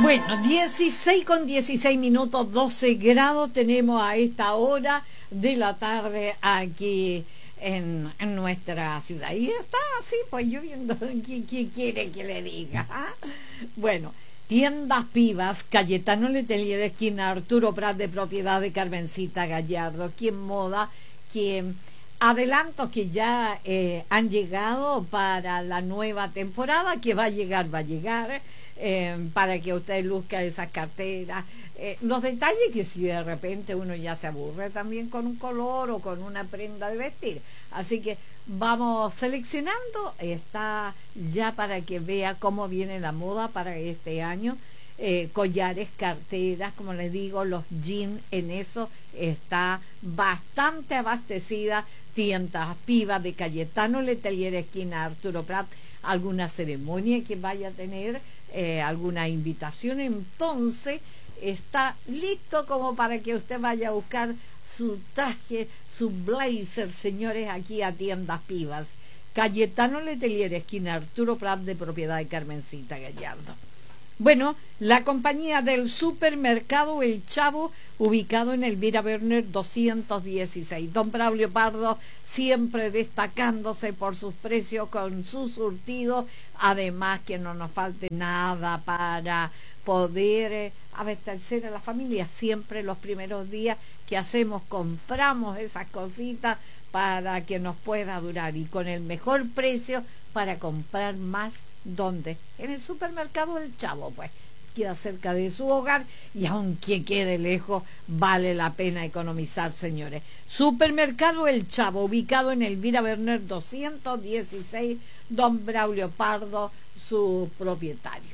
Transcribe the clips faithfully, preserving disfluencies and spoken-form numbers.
Bueno, dieciséis con dieciséis minutos, doce grados tenemos a esta hora de la tarde aquí en, en nuestra ciudad. Y está así, pues lloviendo. ¿Quién, quién quiere que le diga? Bueno, Tiendas Pivas, Cayetano Letelier, esquina Arturo Prat, de propiedad de Carmencita Gallardo. Quien moda, quien... Adelantos que ya eh, han llegado para la nueva temporada, que va a llegar, va a llegar, eh, para que usted luzca esas carteras. Eh, los detalles que si de repente uno ya se aburre también con un color o con una prenda de vestir. Así que vamos seleccionando, está ya para que vea cómo viene la moda para este año. Eh, collares, carteras, como les digo, los jeans, en eso está bastante abastecida. Tiendas Pivas de Cayetano Letelier, esquina Arturo Prat, alguna ceremonia que vaya a tener, eh, alguna invitación, entonces está listo como para que usted vaya a buscar su traje, su blazer, señores, aquí a Tiendas Pivas. Cayetano Letelier, esquina Arturo Prat, de propiedad de Carmencita Gallardo. Bueno, la compañía del supermercado El Chavo, ubicado en Elvira Werner doscientos dieciséis. Don Braulio Pardo, siempre destacándose por sus precios con su surtido, además que no nos falte nada para poder eh, abastecer a la familia. Siempre los primeros días que hacemos, compramos esas cositas para que nos pueda durar, y con el mejor precio para comprar más. ¿Dónde? En el supermercado del Chavo, pues queda cerca de su hogar, y aunque quede lejos, vale la pena economizar, señores. Supermercado El Chavo, ubicado en Elvira Werner doscientos dieciséis, don Braulio Pardo, su propietario.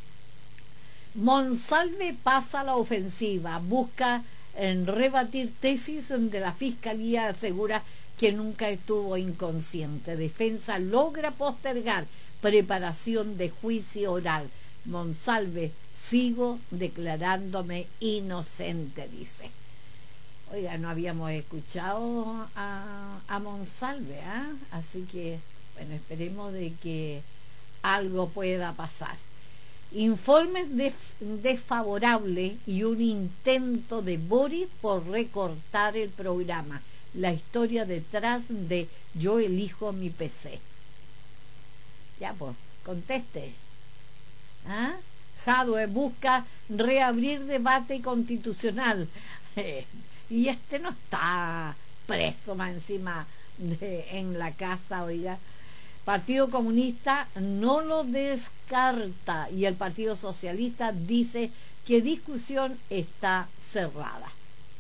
Monsalve pasa a la ofensiva, busca en rebatir tesis de la Fiscalía, asegura que nunca estuvo inconsciente. Defensa logra postergar preparación de juicio oral. Monsalve, sigo declarándome inocente, dice. Oiga, no habíamos escuchado a, a Monsalve, ¿eh? Así que, bueno, esperemos de que algo pueda pasar. Informes def, desfavorables y un intento de Boris por recortar el programa. La historia detrás de Yo elijo mi P C. Ya, pues, conteste. ¿Ah? Jadwe busca reabrir debate constitucional. Eh, y este no está preso más encima de, en la casa, oiga. Partido Comunista no lo descarta, y el Partido Socialista dice que discusión está cerrada.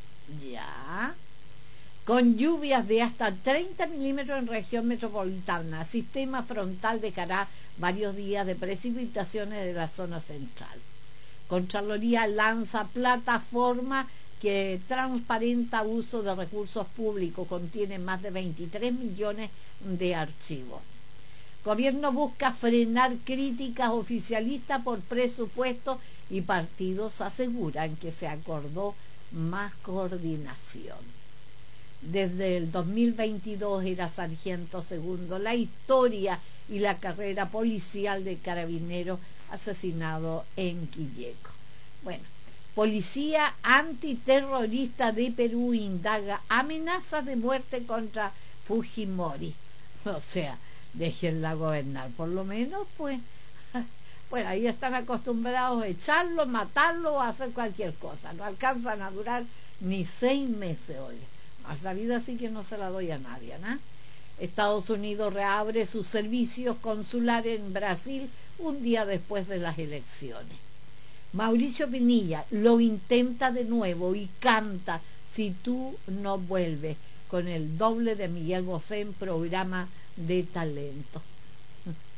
Ya. Con lluvias de hasta treinta milímetros en región metropolitana, sistema frontal dejará varios días de precipitaciones de la zona central. Contraloría lanza plataforma que transparenta uso de recursos públicos, contiene más de veintitrés millones de archivos. Gobierno busca frenar críticas oficialistas por presupuesto, y partidos aseguran que se acordó más coordinación. Desde el dos mil veintidós era sargento segundo. La historia y la carrera policial de carabinero asesinado en Quilleco. Bueno, policía antiterrorista de Perú indaga amenazas de muerte contra Fujimori. O sea, déjenla gobernar, por lo menos, pues. Bueno, ahí están acostumbrados a echarlo, matarlo o hacer cualquier cosa. No alcanzan a durar ni seis meses, oye. A esa vida sí que no se la doy a nadie, ¿no? Estados Unidos reabre sus servicios consulares en Brasil un día después de las elecciones. Mauricio Pinilla lo intenta de nuevo y canta Si tú no vuelves, con el doble de Miguel Bosé en programa de talento.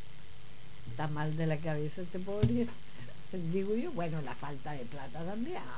Está mal de la cabeza este pobre, digo yo. Bueno, la falta de plata también,